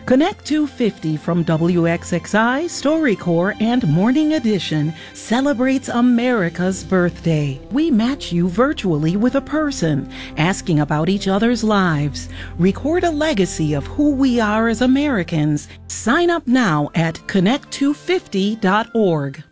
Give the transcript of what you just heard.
Connect 250 from WXXI, StoryCorps, and Morning Edition celebrates America's birthday. We match you virtually with a person, asking about each other's lives. Record a legacy of who we are as Americans. Sign up now at connect250.org.